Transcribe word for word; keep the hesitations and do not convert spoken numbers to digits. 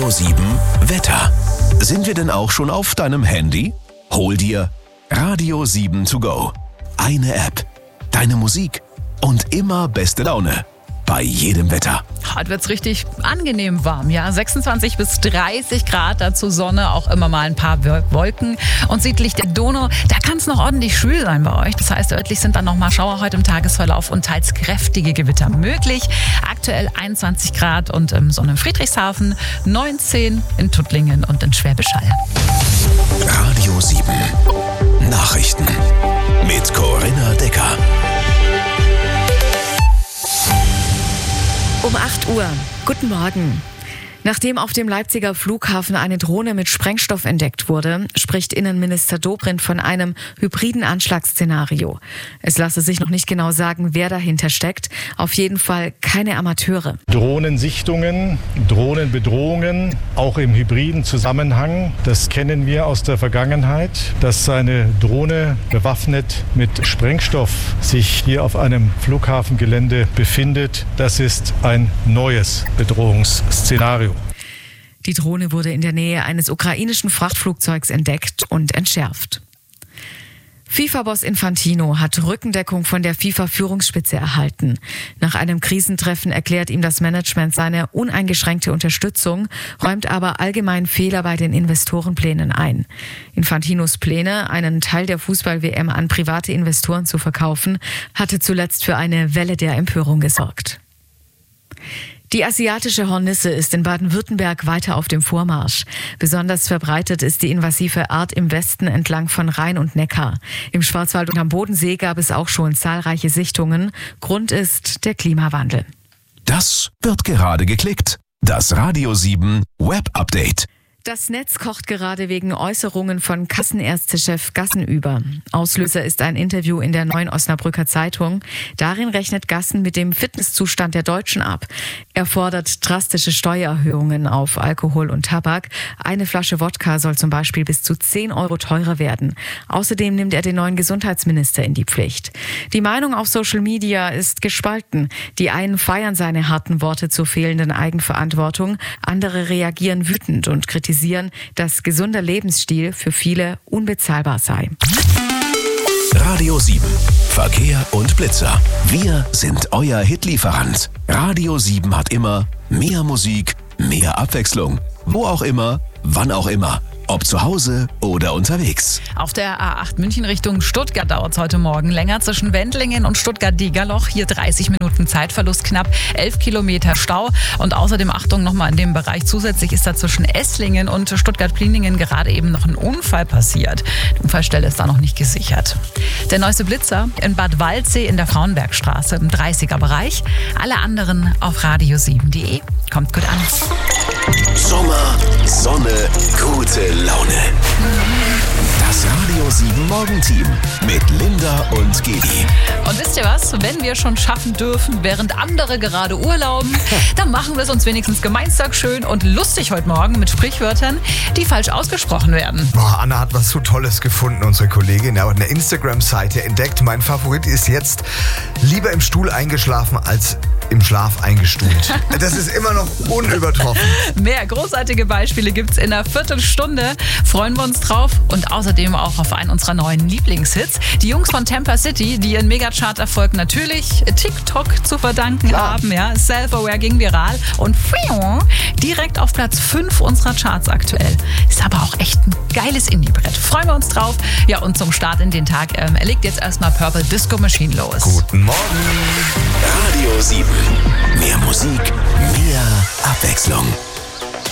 Radio sieben Wetter. Sind wir denn auch schon auf deinem Handy? Hol dir Radio sieben to go. Eine App, deine Musik und immer beste Laune. Bei jedem Wetter. Heute wird es richtig angenehm warm, ja. sechsundzwanzig bis dreißig Grad, dazu Sonne, auch immer mal ein paar Wolken. Und südlich der Donau, da kann es noch ordentlich schwül sein bei euch. Das heißt, örtlich sind dann noch mal Schauer heute im Tagesverlauf und teils kräftige Gewitter möglich. Aktuell einundzwanzig Grad und im Sonne in Friedrichshafen, neunzehn in Tuttlingen und in Schwäbisch Hall. Radio sieben Nachrichten mit Corinna Decker. Um acht Uhr. Guten Morgen. Nachdem auf dem Leipziger Flughafen eine Drohne mit Sprengstoff entdeckt wurde, spricht Innenminister Dobrindt von einem hybriden Anschlagsszenario. Es lasse sich noch nicht genau sagen, wer dahinter steckt. Auf jeden Fall keine Amateure. Drohnensichtungen, Drohnenbedrohungen, auch im hybriden Zusammenhang, das kennen wir aus der Vergangenheit. Dass eine Drohne bewaffnet mit Sprengstoff sich hier auf einem Flughafengelände befindet, das ist ein neues Bedrohungsszenario. Die Drohne wurde in der Nähe eines ukrainischen Frachtflugzeugs entdeckt und entschärft. FIFA-Boss Infantino hat Rückendeckung von der FIFA-Führungsspitze erhalten. Nach einem Krisentreffen erklärt ihm das Management seine uneingeschränkte Unterstützung, räumt aber allgemein Fehler bei den Investorenplänen ein. Infantinos Pläne, einen Teil der Fußball-W M an private Investoren zu verkaufen, hatte zuletzt für eine Welle der Empörung gesorgt. Die asiatische Hornisse ist in Baden-Württemberg weiter auf dem Vormarsch. Besonders verbreitet ist die invasive Art im Westen entlang von Rhein und Neckar. Im Schwarzwald und am Bodensee gab es auch schon zahlreiche Sichtungen. Grund ist der Klimawandel. Das wird gerade geklickt. Das Radio sieben Web Update. Das Netz kocht gerade wegen Äußerungen von Kassenärztechef Gassen über. Auslöser ist ein Interview in der Neuen Osnabrücker Zeitung. Darin rechnet Gassen mit dem Fitnesszustand der Deutschen ab. Er fordert drastische Steuererhöhungen auf Alkohol und Tabak. Eine Flasche Wodka soll zum Beispiel bis zu zehn Euro teurer werden. Außerdem nimmt er den neuen Gesundheitsminister in die Pflicht. Die Meinung auf Social Media ist gespalten. Die einen feiern seine harten Worte zur fehlenden Eigenverantwortung. Andere reagieren wütend und kritisieren, dass gesunder Lebensstil für viele unbezahlbar sei. Radio sieben. Verkehr und Blitzer. Wir sind euer Hitlieferant. Radio sieben hat immer mehr Musik, mehr Abwechslung. Wo auch immer, wann auch immer. Ob zu Hause oder unterwegs. Auf der A acht München Richtung Stuttgart dauert es heute Morgen länger zwischen Wendlingen und Stuttgart-Degerloch. Hier dreißig Minuten Zeitverlust, knapp elf Kilometer Stau. Und außerdem, Achtung, nochmal in dem Bereich zusätzlich ist da zwischen Esslingen und Stuttgart-Pliningen gerade eben noch ein Unfall passiert. Die Unfallstelle ist da noch nicht gesichert. Der neueste Blitzer in Bad Waldsee in der Frauenbergstraße im dreißiger Bereich. Alle anderen auf radio sieben punkt de. Kommt gut an. Sommer, Sonne, gute Laune. Das Radio sieben Morgenteam mit Linda und Gedi. Und wisst ihr was? Wenn wir schon schaffen dürfen, während andere gerade urlauben, dann machen wir es uns wenigstens gemeinsam schön und lustig heute Morgen mit Sprichwörtern, die falsch ausgesprochen werden. Boah, Anna hat was so Tolles gefunden, unsere Kollegin. Ja, auf einer Instagram-Seite entdeckt. Mein Favorit ist jetzt: lieber im Stuhl eingeschlafen als im Schlaf eingestuhlt. Das ist immer noch unübertroffen. Mehr großartige Beispiele gibt's in einer Viertelstunde. Freuen wir uns drauf und außerdem auch auf einen unserer neuen Lieblingshits. Die Jungs von Tampa City, die ihren Megachart-Erfolg natürlich TikTok zu verdanken Klar. haben. Ja, Self-Aware ging viral und direkt auf Platz fünf unserer Charts aktuell. Ist aber auch echt ein geiles Indie-Brett. Freuen wir uns drauf. Ja, und zum Start in den Tag ähm, er legt jetzt erstmal Purple Disco Machine los. Guten Morgen. Radio sieben. Mehr Musik, mehr Abwechslung.